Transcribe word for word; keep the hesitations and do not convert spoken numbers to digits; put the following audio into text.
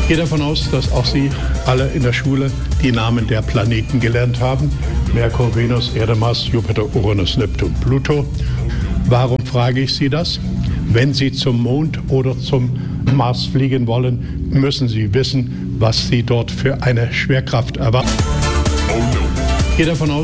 Ich gehe davon aus, dass auch Sie alle in der Schule die Namen der Planeten gelernt haben. Merkur, Venus, Erde, Mars, Jupiter, Uranus, Neptun, Pluto. Warum frage ich Sie das? Wenn Sie zum Mond oder zum Mars fliegen wollen, müssen Sie wissen, was Sie dort für eine Schwerkraft erwarten. Ich gehe davon aus,